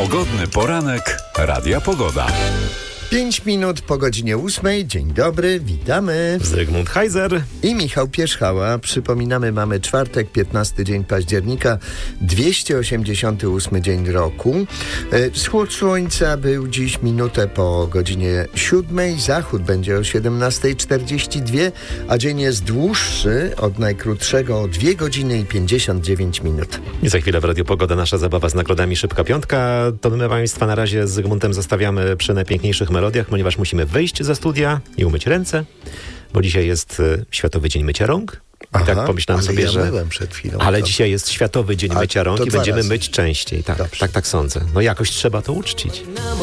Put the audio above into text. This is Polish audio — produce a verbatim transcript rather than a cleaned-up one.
Pogodny poranek Radia Pogoda. Pięć minut po godzinie ósmej. Dzień dobry, witamy. Zygmunt Heiser I Michał Pierzchała. Przypominamy, mamy czwartek, piętnasty dzień października, dwieście osiemdziesiąty ósmy dzień roku. Wschód słońca był dziś minutę po godzinie siódmej. Zachód będzie o siedemnastej czterdzieści dwie, a dzień jest dłuższy od najkrótszego o dwie godziny i pięćdziesiąt dziewięć minut. I za chwilę w Radio Pogoda nasza zabawa z nagrodami Szybka Piątka. To my Państwa na razie z Zygmuntem zostawiamy przy najpiękniejszych melodiach, ponieważ musimy wyjść ze studia i umyć ręce, bo dzisiaj jest y, Światowy Dzień Mycia Rąk. I Aha, tak pomyślałem sobie, ja że... myłem przed chwilą. Ale to... dzisiaj jest Światowy Dzień A, Mycia Rąk to i dwa będziemy razy. myć częściej. Tak, Dobrze. tak, tak sądzę. No jakoś trzeba to uczcić.